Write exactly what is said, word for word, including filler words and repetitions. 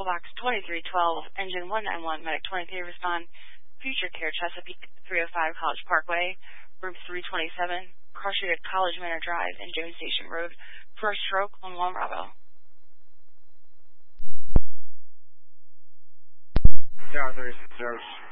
Box twenty-three twelve, Engine one nine one, Medic twenty-three, respond. Future Care, Chesapeake, three oh five College Parkway, Room three twenty-seven, cross street at College Manor Drive and Jones Station Road, for a stroke on Long Bravo. Tower three six zero.